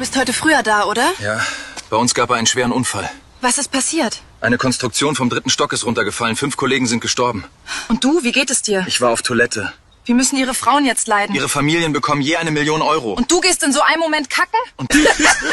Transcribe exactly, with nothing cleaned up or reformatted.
bist heute früher da, oder? Ja, bei uns gab es einen schweren Unfall. Was ist passiert? Eine Konstruktion vom dritten Stock ist runtergefallen. Fünf Kollegen sind gestorben. Und du, wie geht es dir? Ich war auf Toilette. Wie müssen ihre Frauen jetzt leiden? Ihre Familien bekommen je eine Million Euro. Und du gehst in so einem Moment kacken? Und